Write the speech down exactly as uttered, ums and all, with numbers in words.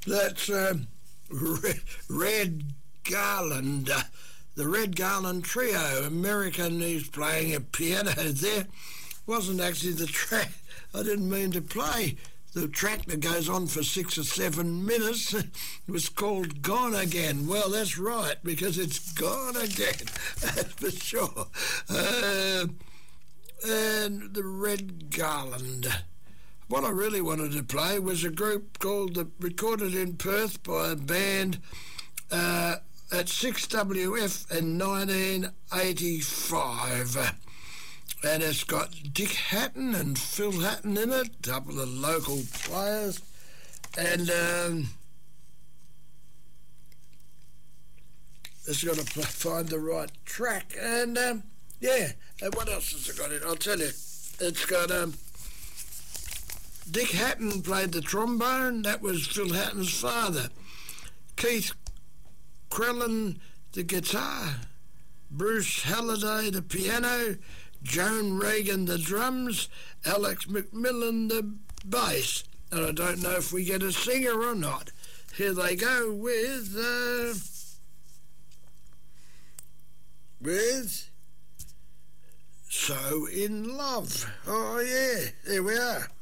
That's um, Red, Red Garland, uh, the Red Garland Trio. American, who's playing a piano there. Wasn't actually the track I didn't mean to play. The track that goes on for six or seven minutes was called Gone Again. Well, that's right, because it's gone again, that's for sure. Uh, and the Red Garland. What I really wanted to play was a group called, the, recorded in Perth by a band uh, at six W F in nineteen eighty-five. And it's got Dick Hatton and Phil Hatton in it, a couple of local players. And um, it's got to find the right track. And um, yeah, and what else has it got in? I'll tell you. It's got um, Dick Hatton played the trombone. That was Phil Hatton's father. Keith Crellin, the guitar. Bruce Halliday, the piano. Joan Reagan, the drums. Alex McMillan, the bass. And I don't know if we get a singer or not. Here they go with... Uh, with... So In Love. Oh, yeah, there we are.